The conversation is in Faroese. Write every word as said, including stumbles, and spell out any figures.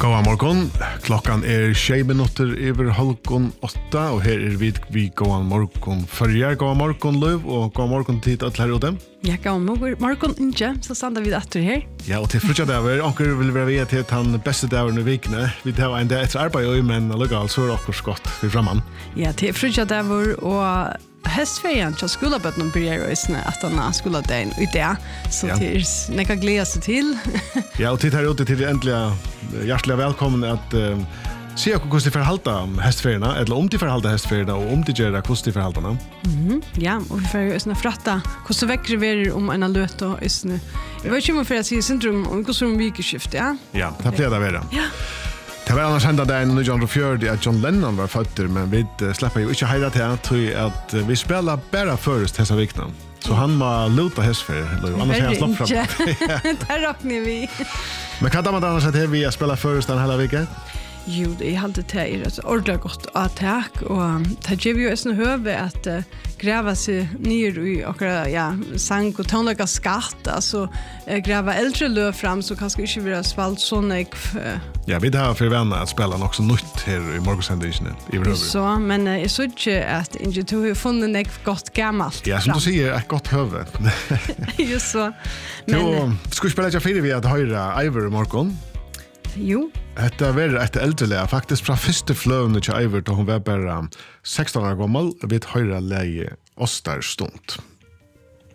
God morgon. Klockan är tjej minuter över halvgång åtta och här är vi vi god morgon. Förjar god morgon Löv och god morgon tid att lära ut dem. Ja, god morgon Inge, så standa vi efter här. Ja, och till frutja där onkel vill vara vid till han bästa dagen i veckan. Vi tar en dag efter arbete men lugga så är också skott för framman. Ja, till frutja där och höstferien så skulle börja börja ju snä att han skulle det en idé så Ja. till näka glädja sig till. Ja, och titta ute till äntligen hjärtligt välkommen att uh, se hur det förhalta hästferierna eller om de förhalta hästferierna och om de gör det hur de förhalta dem. Mhm. Ja, och vi får ju snä fratta hur så väcker vi om en löt och snä. Jag vet inte om för att se syndrom och hur som vikeskift, ja. Ja, det blir det vara. Ja. Det var annars hända där nittonhundrafjorton att John Lennon var född, men vi uh, släpper ju inte hejda till att, att uh, vi spelar bara först dessa vikna. Så han må luta hästfer, eller annars är han slapp fram. Där räknar vi. Men kan man annars att vi att spela först den hela veckan? Jo, det är alltid det är ett ordentligt gott attack och det ger ju en höve att uh, gräva sig ner i och ja, sang och tonliga skatt, alltså uh, gräva äldre löv fram så kanske inte vi har svalt sån uh, Ja, vi har för vänner att spela också nytt här i morgonsändningen i övrigt. så, men uh, jag såg inte att inte du har funnit ett gott gammalt. Ja, som du säger, ett gott huvud. Just så. Men då ska vi spela lite fyra vi att höra Ivor i morgon. Jo. Detta var ett äldre faktiskt från första flöven till Ivor då hon var bara sexton år gammal vid höra läge Ostarstund.